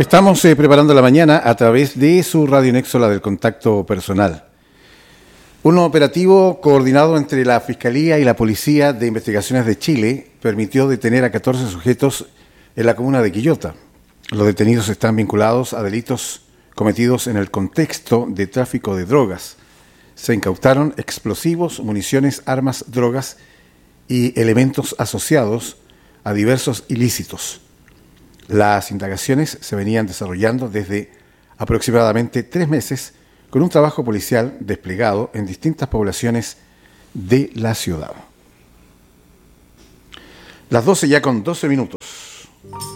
Estamos preparando la mañana a través de su Radio Nexo, la del contacto personal. Un operativo coordinado entre la Fiscalía y la Policía de Investigaciones de Chile permitió detener a 14 sujetos en la comuna de Quillota. Los detenidos están vinculados a delitos cometidos en el contexto de tráfico de drogas. Se incautaron explosivos, municiones, armas, drogas y elementos asociados a diversos ilícitos. Las indagaciones se venían desarrollando desde aproximadamente 3 meses con un trabajo policial desplegado en distintas poblaciones de la ciudad. Las 12 ya con 12 minutos.